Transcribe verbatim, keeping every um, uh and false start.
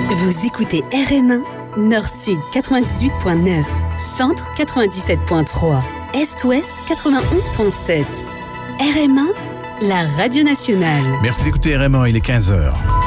Vous écoutez R M un, Nord-Sud quatre-vingt-dix-huit point neuf, Centre quatre-vingt-dix-sept point trois, Est-Ouest quatre-vingt-onze point sept. R M un, la radio nationale. Merci d'écouter R M un, il est quinze heures.